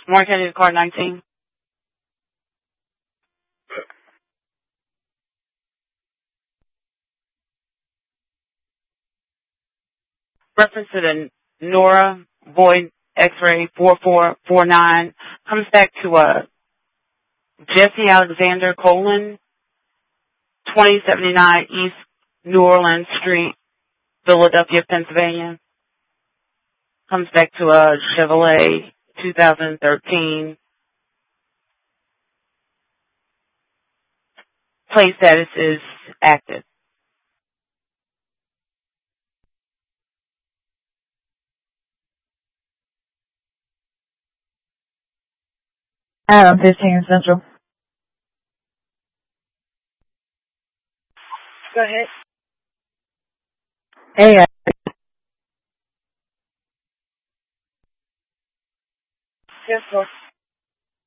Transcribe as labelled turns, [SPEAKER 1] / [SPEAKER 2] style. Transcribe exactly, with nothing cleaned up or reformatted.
[SPEAKER 1] Mark Henry, car nineteen. Reference to the Nora Void X-ray four four four nine comes back to uh, Jesse Alexander Colon, twenty seventy-nine East New Orleans Street, Philadelphia, Pennsylvania. Comes back to a Chevrolet two thousand thirteen. Plate status is active.
[SPEAKER 2] Adam, fifteen Central.
[SPEAKER 1] Go ahead.
[SPEAKER 2] Hey, uh,
[SPEAKER 1] Yes, sir.